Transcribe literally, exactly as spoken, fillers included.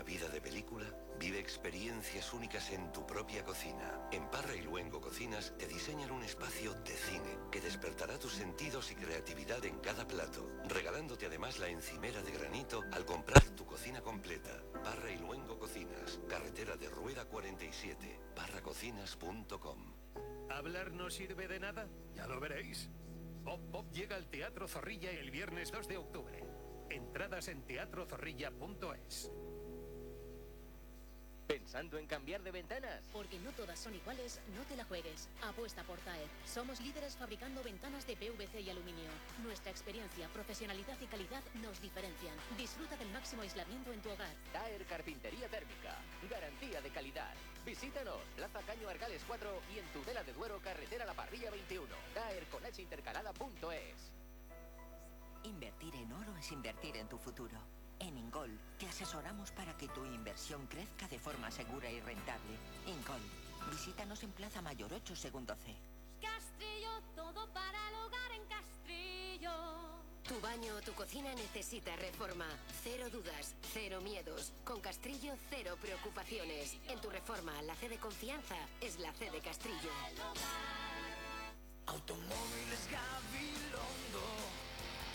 vida de película? Vive experiencias únicas en tu propia cocina. En Parra y Luengo Cocinas te diseñan un espacio de cine que despertará tus sentidos y creatividad en cada plato, regalándote además la encimera de granito al comprar tu cocina completa. Parra y Luengo Cocinas, carretera de Rueda cuarenta y siete, parra cocinas punto com. ¿Hablar no sirve de nada? Ya lo veréis. Pop Pop llega al Teatro Zorrilla el viernes dos de octubre. Entradas en teatro zorrilla punto es. ¿Pensando en cambiar de ventanas? Porque no todas son iguales, no te la juegues. Apuesta por Taer. Somos líderes fabricando ventanas de P V C y aluminio. Nuestra experiencia, profesionalidad y calidad nos diferencian. Disfruta del máximo aislamiento en tu hogar. Taer Carpintería Térmica. Garantía de calidad. Visítanos, Plaza Caño Argales cuatro y en Tudela de Duero, carretera La Parrilla veintiuno. Taer con H intercalada punto es. Invertir en oro es invertir en tu futuro. En Ingol te asesoramos para que tu inversión crezca de forma segura y rentable. Ingol, visítanos en Plaza Mayor ocho, segundo C. Castrillo, todo para el hogar en Castrillo. Tu baño o tu cocina necesita reforma. Cero dudas, cero miedos. Con Castrillo, cero preocupaciones. En tu reforma, la C de confianza es la C de Castrillo. Automóviles Gabilondo.